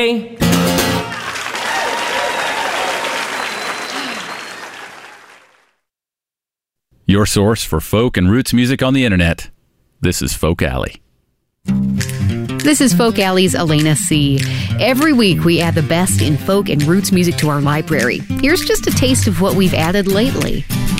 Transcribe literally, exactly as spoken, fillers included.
Your source for folk and roots music on the internet. This is Folk Alley. This is Folk Alley's Elena C. Every week we add the best in folk and roots music to our library. Here's just a taste of what we've added lately.